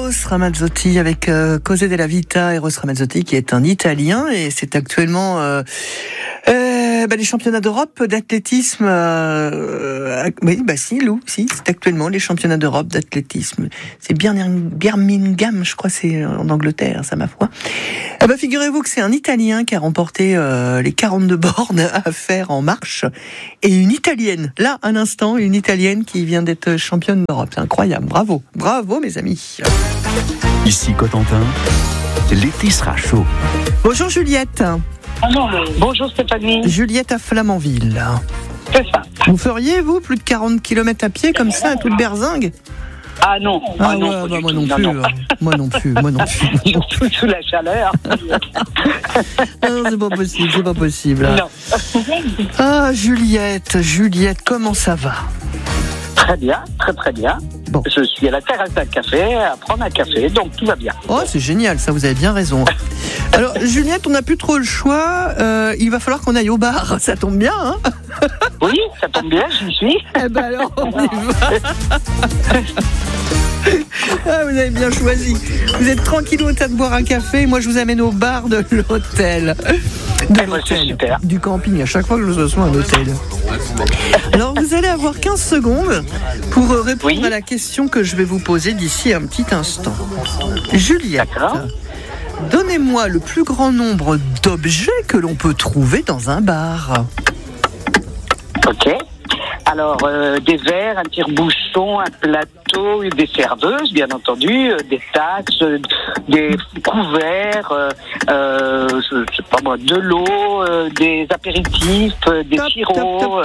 Eros Ramazzotti avec Cose della Vita. Eros Ramazzotti qui est un Italien et c'est actuellement les championnats d'Europe d'athlétisme. C'est actuellement les championnats d'Europe d'athlétisme. C'est Birmingham, je crois, c'est en Angleterre, ça ma foi. Figurez-vous que c'est un Italien qui a remporté les 42 bornes à faire en marche et une Italienne. Là, un instant, une Italienne qui vient d'être championne d'Europe. C'est incroyable. Bravo, bravo mes amis. Ici Cotentin, l'été sera chaud. Bonjour Juliette. Bonjour Stéphanie. Juliette à Flamanville. C'est ça. Vous feriez, vous, plus de 40 km à pied comme ça, à toute berzingue? Ah non. Ah non, ouais, moi non plus. Non. Moi non plus. Surtout sous la chaleur. Non, c'est pas possible. Non. Ah, Juliette, comment ça va? Très bien, très bien. Bon. Je suis à la terrasse d'un café, à prendre un café, donc tout va bien. Oh, c'est génial, ça, vous avez bien raison. Alors, Juliette, on n'a plus trop le choix. Il va falloir qu'on aille au bar. Ça tombe bien, hein? Oui, ça tombe bien, j'y suis. Eh ben alors, on y va. Ah, vous avez bien choisi. Vous êtes tranquille au tas de boire un café. Et moi, je vous amène au bar de l'hôtel. C'est super. Du camping, à chaque fois que je reçois un hôtel. Alors, vous allez avoir 15 secondes pour répondre à la question que je vais vous poser d'ici un petit instant. Juliette, donnez-moi le plus grand nombre d'objets que l'on peut trouver dans un bar. Ok. Alors, des verres, un tire-bouchon, un plateau, des serveuses, bien entendu, des tasses, des couverts, je sais pas moi, de l'eau, des apéritifs, des sirops.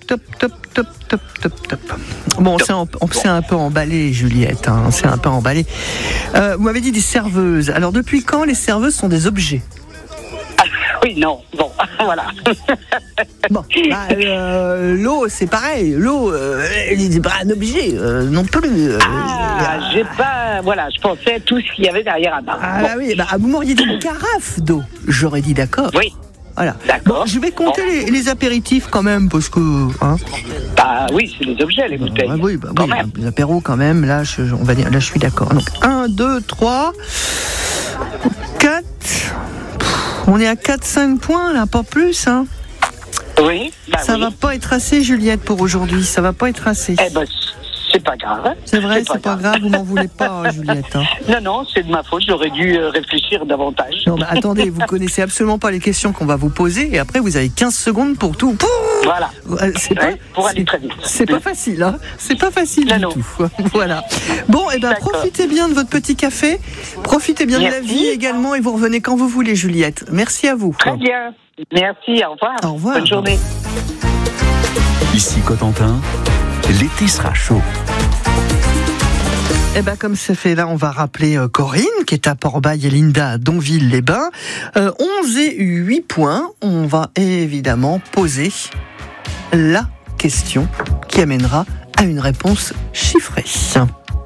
Top. Bon, c'est un peu emballé, Juliette. Hein, c'est un peu emballé. Vous m'avez dit des serveuses. Alors, depuis quand les serveuses sont des objets? Oui, non, bon, voilà. Bon, l'eau, c'est pareil. L'eau, c'est pas un objet non plus. J'ai pas, voilà, je pensais à tout ce qu'il y avait derrière un bar. Ah oui, vous m'auriez dit une carafe d'eau. J'aurais dit d'accord. Oui. Voilà. D'accord. Bon, je vais compter les apéritifs quand même, parce que. Hein. Oui, c'est les objets, les bouteilles. Oui, les apéros quand même. Là, on va dire, là, je suis d'accord. Donc, 1, 2, 3, 4. On est à 4-5 points, là, pas plus, hein. Oui, ça va pas être assez, Juliette, pour aujourd'hui. Ça va pas être assez. Eh ben, c'est pas grave. C'est vrai, c'est pas grave, vous m'en voulez pas, Juliette. Hein. Non, c'est de ma faute, j'aurais dû réfléchir davantage. Non, attendez, vous connaissez absolument pas les questions qu'on va vous poser, et après, vous avez 15 secondes pour tout. Voilà. Pour aller très vite. C'est pas facile, hein. C'est pas facile du tout. Voilà. Bon, profitez bien de votre petit café, profitez bien de la vie également, et vous revenez quand vous voulez, Juliette. Merci à vous. Très bien. Merci, au revoir. Au revoir. Bonne journée. Ici Cotentin, l'été sera chaud. Comme c'est fait là, on va rappeler Corinne, qui est à Port-Bail, et Linda à Donville-les-Bains. 11 et 8 points. On va évidemment poser la question qui amènera à une réponse chiffrée.